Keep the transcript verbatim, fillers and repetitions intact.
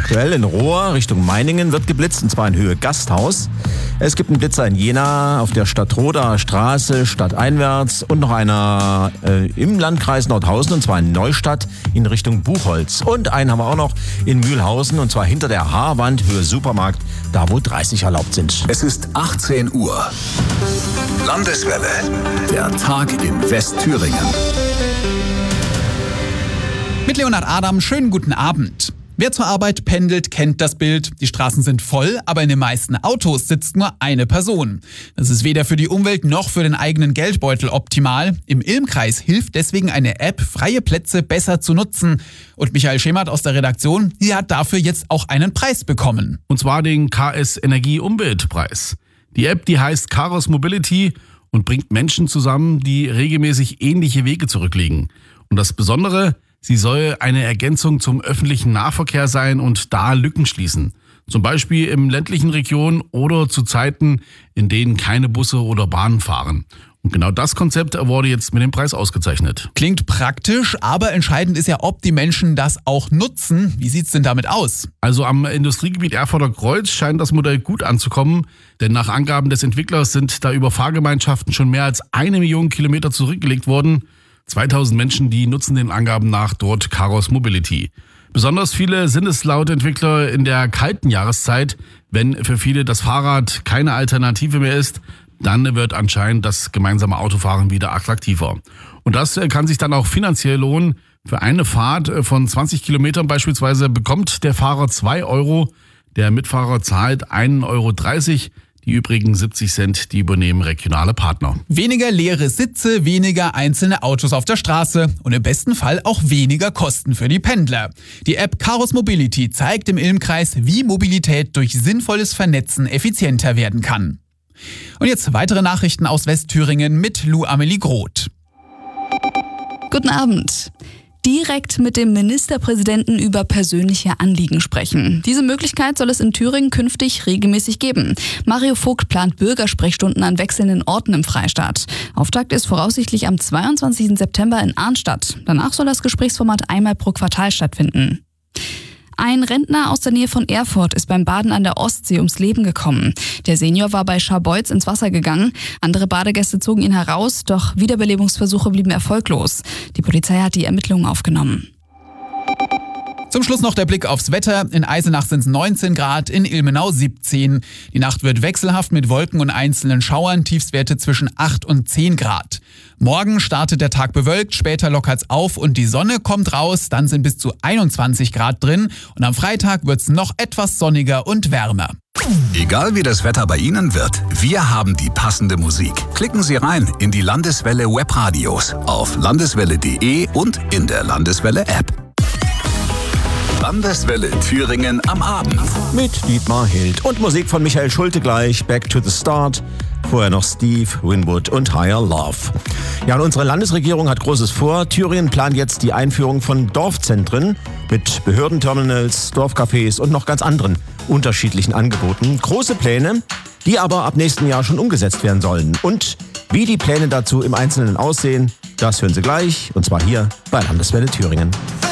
aktuell in Rohr Richtung Meiningen wird geblitzt, und zwar in Höhe Gasthaus. Es gibt einen Blitzer in Jena auf der Stadtroder Straße stadteinwärts und noch einer äh, im Landkreis Nordhausen, und zwar in Neustadt in Richtung Buchholz. Und einen haben wir auch noch in Mühlhausen, und zwar hinter der Haarwand Höhe Supermarkt, da wo dreißig erlaubt sind. Es ist achtzehn Uhr. Landeswelle. Der Tag in Westthüringen. Mit Leonhard Adam, schönen guten Abend. Wer zur Arbeit pendelt, kennt das Bild. Die Straßen sind voll, aber in den meisten Autos sitzt nur eine Person. Das ist weder für die Umwelt noch für den eigenen Geldbeutel optimal. Im Ilm-Kreis hilft deswegen eine App, freie Plätze besser zu nutzen. Und Michael Schemert aus der Redaktion, die hat dafür jetzt auch einen Preis bekommen. Und zwar den K S Energie-Umweltpreis. Die App, die heißt Caros Mobility und bringt Menschen zusammen, die regelmäßig ähnliche Wege zurücklegen. Und das Besondere: sie soll eine Ergänzung zum öffentlichen Nahverkehr sein und da Lücken schließen. Zum Beispiel in ländlichen Regionen oder zu Zeiten, in denen keine Busse oder Bahnen fahren. Und genau das Konzept wurde jetzt mit dem Preis ausgezeichnet. Klingt praktisch, aber entscheidend ist ja, ob die Menschen das auch nutzen. Wie sieht's denn damit aus? Also am Industriegebiet Erfurter Kreuz scheint das Modell gut anzukommen, denn nach Angaben des Entwicklers sind da über Fahrgemeinschaften schon mehr als eine Million Kilometer zurückgelegt worden. zweitausend Menschen, die nutzen den Angaben nach dort Caros Mobility. Besonders viele sind es laut Entwickler in der kalten Jahreszeit, wenn für viele das Fahrrad keine Alternative mehr ist. Dann wird anscheinend das gemeinsame Autofahren wieder attraktiver. Und das kann sich dann auch finanziell lohnen. Für eine Fahrt von zwanzig Kilometern beispielsweise bekommt der Fahrer zwei Euro, der Mitfahrer zahlt ein Euro dreißig. Die übrigen siebzig Cent, die übernehmen regionale Partner. Weniger leere Sitze, weniger einzelne Autos auf der Straße und im besten Fall auch weniger Kosten für die Pendler. Die App Caros Mobility zeigt im Ilm-Kreis, wie Mobilität durch sinnvolles Vernetzen effizienter werden kann. Und jetzt weitere Nachrichten aus Westthüringen mit Lou Amelie Groth. Guten Abend. Direkt mit dem Ministerpräsidenten über persönliche Anliegen sprechen. Diese Möglichkeit soll es in Thüringen künftig regelmäßig geben. Mario Vogt plant Bürgersprechstunden an wechselnden Orten im Freistaat. Auftakt ist voraussichtlich am zweiundzwanzigsten September in Arnstadt. Danach soll das Gesprächsformat einmal pro Quartal stattfinden. Ein Rentner aus der Nähe von Erfurt ist beim Baden an der Ostsee ums Leben gekommen. Der Senior war bei Scharbeutz ins Wasser gegangen. Andere Badegäste zogen ihn heraus, doch Wiederbelebungsversuche blieben erfolglos. Die Polizei hat die Ermittlungen aufgenommen. Zum Schluss noch der Blick aufs Wetter. In Eisenach sind es neunzehn Grad, in Ilmenau siebzehn. Die Nacht wird wechselhaft mit Wolken und einzelnen Schauern, Tiefstwerte zwischen acht und zehn Grad. Morgen startet der Tag bewölkt, später lockert's auf und die Sonne kommt raus, dann sind bis zu einundzwanzig Grad drin und am Freitag wird's noch etwas sonniger und wärmer. Egal wie das Wetter bei Ihnen wird, wir haben die passende Musik. Klicken Sie rein in die Landeswelle Webradios auf landeswelle punkt de und in der Landeswelle App. Landeswelle Thüringen am Abend. Mit Dietmar Hild und Musik von Michael Schulte gleich, Back to the Start. Vorher noch Steve Winwood und Higher Love. Ja, und unsere Landesregierung hat Großes vor. Thüringen plant jetzt die Einführung von Dorfzentren mit Behördenterminals, Dorfcafés und noch ganz anderen unterschiedlichen Angeboten. Große Pläne, die aber ab nächsten Jahr schon umgesetzt werden sollen. Und wie die Pläne dazu im Einzelnen aussehen, das hören Sie gleich, und zwar hier bei Landeswelle Thüringen.